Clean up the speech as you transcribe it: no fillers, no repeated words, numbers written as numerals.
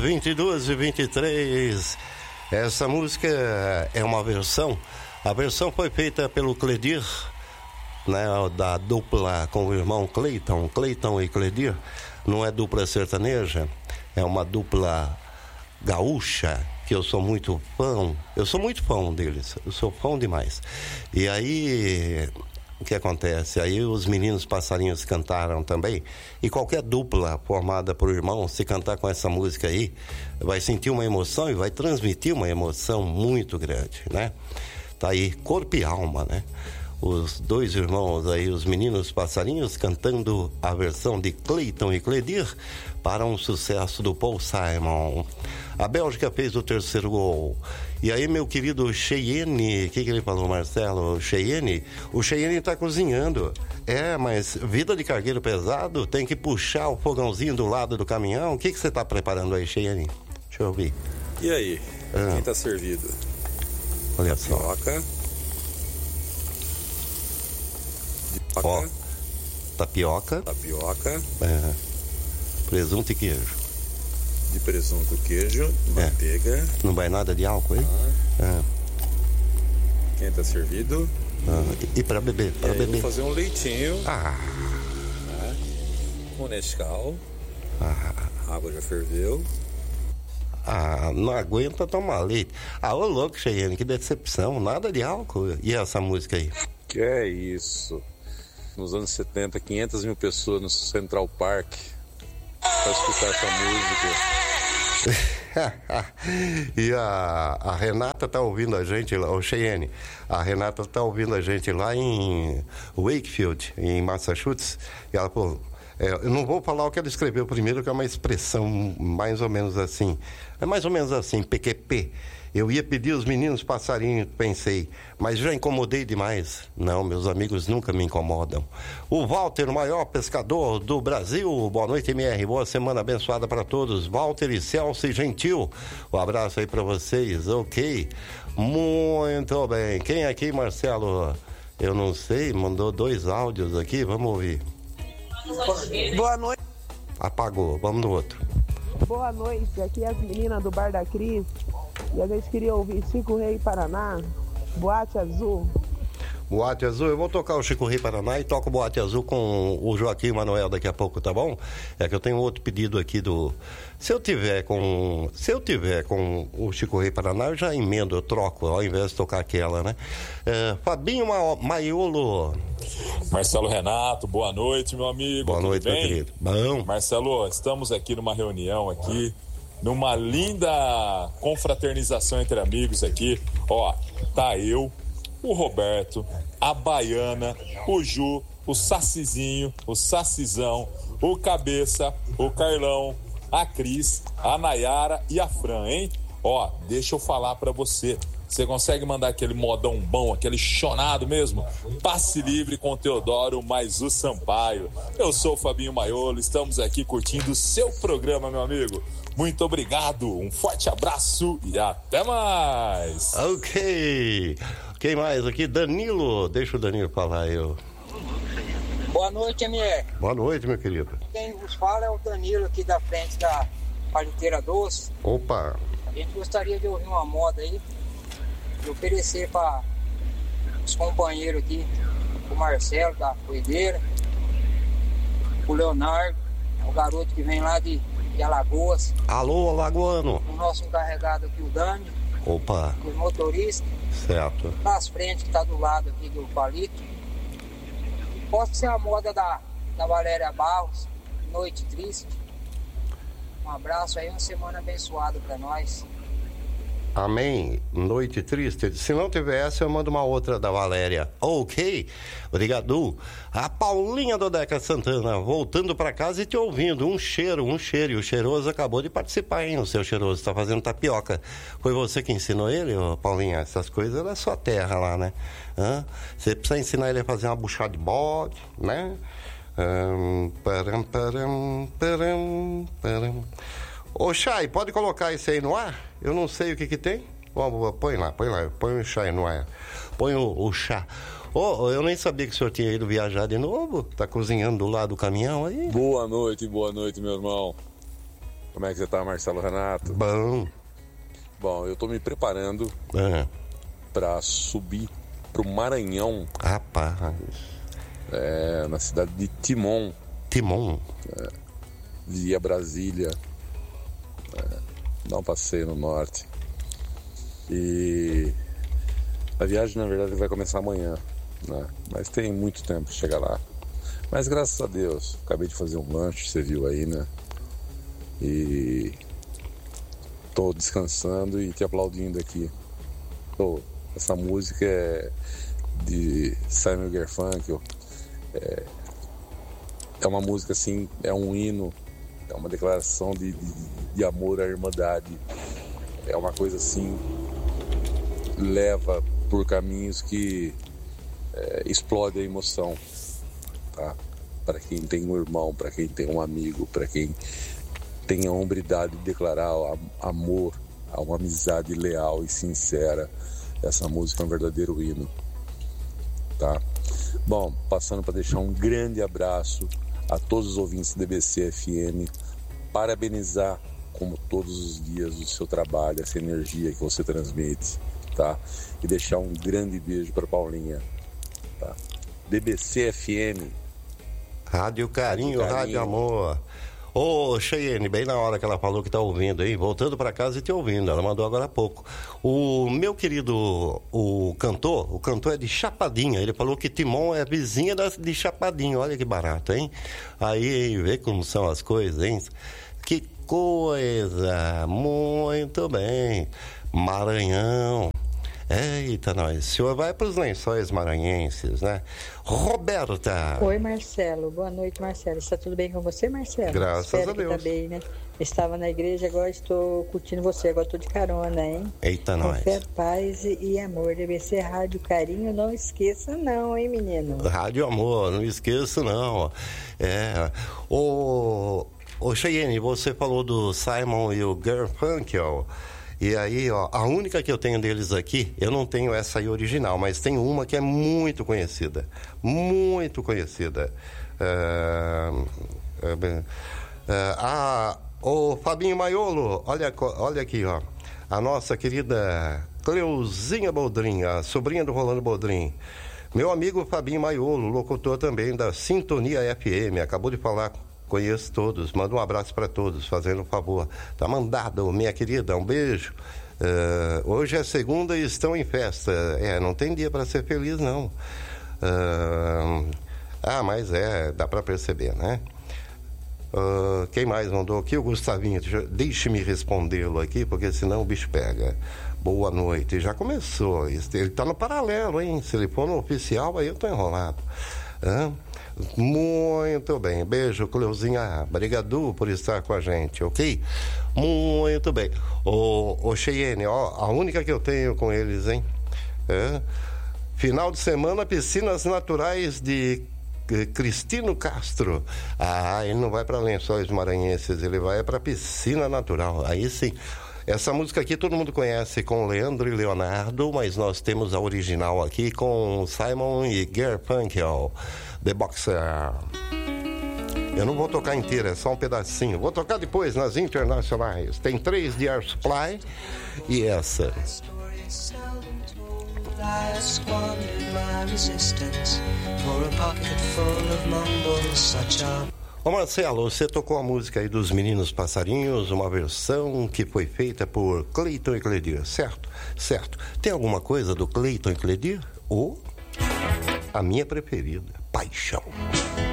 22h23. Essa música é uma versão. A versão foi feita pelo Cledir, né, da dupla com o irmão Cleiton e Cledir. Não é dupla sertaneja, é uma dupla gaúcha, que eu sou muito fã. Eu sou muito fã deles, eu sou fã demais. E aí, o que acontece? Aí os meninos passarinhos cantaram também. E qualquer dupla formada por irmãos, se cantar com essa música aí, vai sentir uma emoção e vai transmitir uma emoção muito grande, né? Tá aí, corpo e alma, né? Os dois irmãos aí, os meninos passarinhos, cantando a versão de Cleiton e Cledir para um sucesso do Paul Simon. A Bélgica fez o terceiro gol. E aí, meu querido Cheyenne, o que ele falou, Marcelo? O Cheyenne tá cozinhando. É, mas vida de cargueiro pesado, tem que puxar o fogãozinho do lado do caminhão. O que você tá preparando aí, Cheyenne? Deixa eu ouvir. E aí, quem tá servido? Olha só. Ó, tapioca. Presunto e queijo. De presunto, queijo, manteiga. Não vai nada de álcool aí? Quem tá servido? E para beber? Vou fazer um leitinho. Com Nescau. A água já ferveu. Não aguenta tomar leite. Ô louco, Cheyenne, que decepção. Nada de álcool. E essa música aí? Que é isso? Nos anos 70, 500 mil pessoas no Central Park para escutar essa música. E a Renata tá ouvindo a gente lá, o Cheyenne. A Renata tá ouvindo a gente lá em Wakefield, em Massachusetts. E ela falou, eu não vou falar o que ela escreveu primeiro, que é uma expressão mais ou menos assim. É mais ou menos assim, PQP. Eu ia pedir os meninos passarinhos, pensei, mas já incomodei demais. Não, meus amigos nunca me incomodam. O Walter, o maior pescador do Brasil. Boa noite, MR. Boa semana abençoada para todos. Walter e Celso e Gentil. Um abraço aí para vocês. Ok. Muito bem. Quem aqui, Marcelo? Eu não sei, mandou 2 áudios aqui. Vamos ouvir. Boa noite. Apagou. Vamos no outro. Boa noite. Aqui é as meninas do Bar da Cris. E a gente queria ouvir Chico Rei Paraná, Boate Azul. Boate Azul, eu vou tocar o Chico Rei Paraná e toco Boate Azul com o Joaquim Manuel daqui a pouco, tá bom? É que eu tenho outro pedido aqui do... Se eu tiver com o Chico Rei Paraná, eu já emendo, eu troco, ao invés de tocar aquela, né? Fabinho Maiolo. Marcelo Renato, boa noite, meu amigo. Boa noite, meu querido. Bom. Marcelo, estamos aqui numa reunião aqui, numa linda confraternização entre amigos aqui. Ó, tá eu, o Roberto, a Baiana, o Ju, o Sacizinho, o Sacizão, o Cabeça, o Carlão, a Cris, a Nayara e a Fran, hein? Ó, deixa eu falar pra você. Você consegue mandar aquele modão bom, aquele chonado mesmo? Passe livre com o Teodoro mais o Sampaio. Eu sou o Fabinho Maiolo, estamos aqui curtindo o seu programa, meu amigo. Muito obrigado, um forte abraço e até mais. Ok. Quem mais aqui? Danilo. Deixa o Danilo falar, eu. Boa noite, MR. Boa noite, meu querido. Quem vos fala é o Danilo aqui da frente da Paliteira Doce. Opa. A gente gostaria de ouvir uma moda aí e oferecer para os companheiros aqui, o Marcelo da Coideira, o Leonardo, o garoto que vem lá de Alagoas. Alô, alagoano. O nosso encarregado aqui, o Dani. Opa. Os motoristas. Certo. Nas frentes que tá do lado aqui do Palito. Pode ser a moda da Valéria Barros, Noite Triste. Um abraço aí, uma semana abençoada para nós. Amém. Noite triste. Se não tiver essa, eu mando uma outra da Valéria. Ok. Obrigado. A Paulinha do Deca Santana, voltando para casa e te ouvindo. Um cheiro. E o Cheiroso acabou de participar, hein? O seu Cheiroso tá fazendo tapioca. Foi você que ensinou ele, ô, Paulinha? Essas coisas é sua terra lá, né? Você precisa ensinar ele a fazer uma buchada de bode, né? Ô, Chay, pode colocar isso aí no ar? Eu não sei o que tem. Põe lá, põe o Chay no ar. Põe o chá. Eu nem sabia que o senhor tinha ido viajar de novo. Tá cozinhando do lado do caminhão aí? Boa noite, meu irmão. Como é que você tá, Marcelo Renato? Bom. Bom, eu tô me preparando para subir pro Maranhão. Rapaz. Na cidade de Timon. Timon? Via Brasília. Dar um passeio no norte. E a viagem, na verdade, vai começar amanhã, né? Mas tem muito tempo para chegar lá. Mas graças a Deus, acabei de fazer um lanche, você viu aí, né? E tô descansando e te aplaudindo aqui. Essa música é de Simon & Garfunkel. É uma música assim, é um hino, é uma declaração de amor à irmandade. É uma coisa assim, leva por caminhos que explode a emoção, tá? Para quem tem um irmão, para quem tem um amigo, para quem tem a hombridade de declarar amor a uma amizade leal e sincera. Essa música é um verdadeiro hino, tá? Bom, passando para deixar um grande abraço a todos os ouvintes da DBC FM, parabenizar como todos os dias o seu trabalho, essa energia que você transmite, tá? E deixar um grande beijo para Paulinha, tá? DBC FM, Rádio Carinho, Rádio Amor. Ô, Cheyenne, bem na hora que ela falou que tá ouvindo, hein? Voltando para casa e te ouvindo, ela mandou agora há pouco. O meu querido, o cantor é de Chapadinha, ele falou que Timon é vizinha de Chapadinha, olha que barato, hein? Aí, vê como são as coisas, hein? Que coisa, muito bem. Maranhão. Eita, nós. O senhor vai para os Lençóis Maranhenses, né? Roberta. Oi, Marcelo. Boa noite, Marcelo. Está tudo bem com você, Marcelo? Graças a Deus. Tá bem, né? Estava na igreja, agora estou curtindo você. Agora estou de carona, hein? Eita, nós. Com fé, paz e amor. Deve ser Rádio Carinho. Não esqueça não, hein, menino? Rádio Amor, não esqueça não. Ô, Cheyenne, você falou do Simon e o Garfunkel. E aí, ó, a única que eu tenho deles aqui, eu não tenho essa aí original, mas tem uma que é muito conhecida. Muito conhecida. O Fabinho Maiolo, olha aqui, ó. A nossa querida Cleuzinha Boldrin, a sobrinha do Rolando Boldrin. Meu amigo Fabinho Maiolo, locutor também da Sintonia FM, acabou de falar. Conheço todos, manda um abraço para todos, fazendo um favor. Tá mandado, minha querida, um beijo. Hoje é segunda e estão em festa. Não tem dia para ser feliz, não. Mas dá para perceber, né? Quem mais mandou aqui? O Gustavinho. Deixe-me respondê-lo aqui, porque senão o bicho pega. Boa noite. Já começou. Ele tá no paralelo, hein? Se ele for no oficial, aí eu tô enrolado. Muito bem, beijo, Cleuzinha, obrigado por estar com a gente, ok? Muito bem. Ô Cheyenne, ó, a única que eu tenho com eles, hein? Final de semana, piscinas naturais de Cristino Castro. Ele não vai para Lençóis Maranhenses, ele vai para piscina natural, aí sim. Essa música aqui todo mundo conhece com Leandro e Leonardo, mas nós temos a original aqui com Simon e Garfunkel, The Boxer. Eu não vou tocar inteira, é só um pedacinho. Vou tocar depois nas internacionais. Tem 3 de Air Supply e essa. Ô Marcelo, você tocou a música aí dos Meninos Passarinhos, uma versão que foi feita por Cleiton e Cledir, certo? Certo. Tem alguma coisa do Cleiton e Cledir? Ou a minha preferida, Paixão.